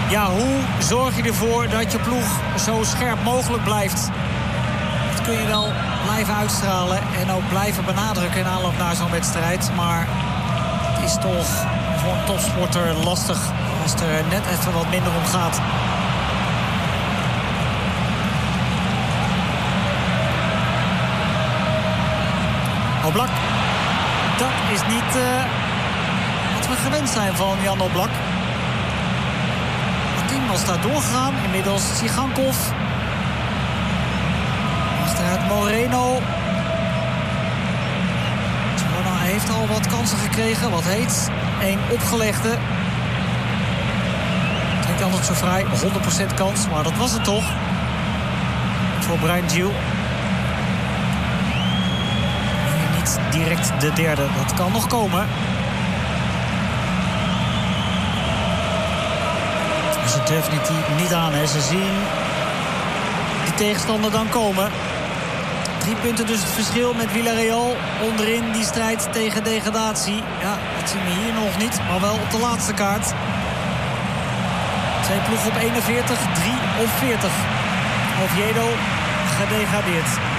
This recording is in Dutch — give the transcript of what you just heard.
Ja, hoe zorg je ervoor dat je ploeg zo scherp mogelijk blijft? Dat kun je wel blijven uitstralen en ook blijven benadrukken in aanloop naar zo'n wedstrijd. Maar het is toch voor een topsporter lastig als er net even wat minder om gaat. Oblak. Dat is niet wat we gewend zijn van Jan Oblak. Martin was daar doorgegaan. Inmiddels Tsigankov. Achteruit Moreno. Zorna heeft al wat kansen gekregen. Wat heet. 1 opgelegde. Klinkt altijd zo vrij. 100% kans. Maar dat was het toch. Voor Bryan Gil. Niet direct de derde. Dat kan nog komen. Ze durven het niet aan. Hè. Ze zien die tegenstander dan komen. 3 punten dus het verschil met Villarreal. Onderin die strijd tegen degradatie. Ja, dat zien we hier nog niet. Maar wel op de laatste kaart. 2 ploegen op 41, 3 op 40. Oviedo gedegradeerd.